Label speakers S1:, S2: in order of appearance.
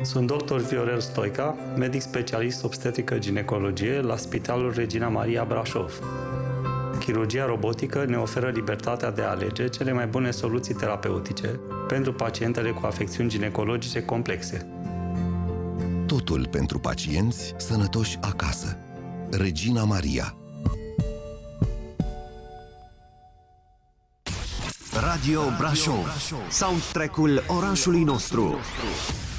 S1: Sunt dr. Viorel Stoica, medic specialist obstetrică-ginecologie la Spitalul Regina Maria Brașov. Chirurgia robotică ne oferă libertatea de a alege cele mai bune soluții terapeutice pentru pacientele cu afecțiuni ginecologice complexe.
S2: Totul pentru pacienți sănătoși acasă. Regina Maria.
S3: Radio Brașov, soundtrack-ul orașului nostru.